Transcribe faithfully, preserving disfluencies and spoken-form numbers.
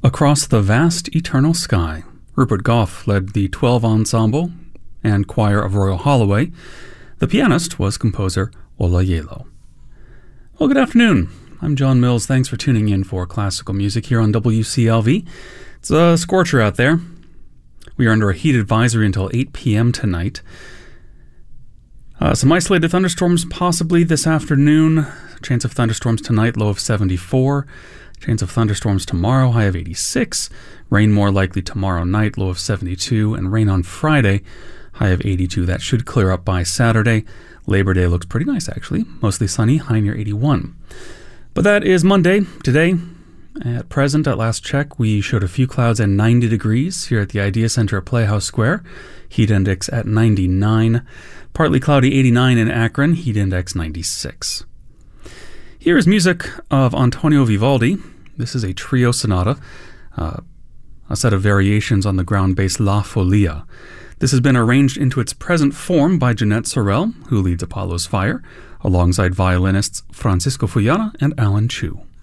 Across the Vast Eternal Sky, Rupert Gough led the twelve ensemble and choir of Royal Holloway. The pianist was composer Ola Yelo. Well, good afternoon. I'm John Mills. Thanks for tuning in for classical music here on W C L V. It's a scorcher out there. We are under a heat advisory until eight p.m. tonight. Uh, some isolated thunderstorms possibly this afternoon. Chance of thunderstorms tonight, low of seventy-four. Chance of thunderstorms tomorrow, high of eighty-six. Rain more likely tomorrow night, low of seventy-two. And rain on Friday, high of eighty-two. That should clear up by Saturday. Labor Day looks pretty nice, actually. Mostly sunny, high near eighty-one. But that is Monday. Today, at present, at last check, we showed a few clouds and ninety degrees here at the Idea Center at Playhouse Square. Heat index at ninety-nine. Partly cloudy, eighty-nine in Akron. Heat index ninety-six. Here is music of Antonio Vivaldi. This is a trio sonata, uh, a set of variations on the ground-based La Folia. This has been arranged into its present form by Jeanette Sorel, who leads Apollo's Fire, alongside violinists Francisco Fullana and Alan Chu.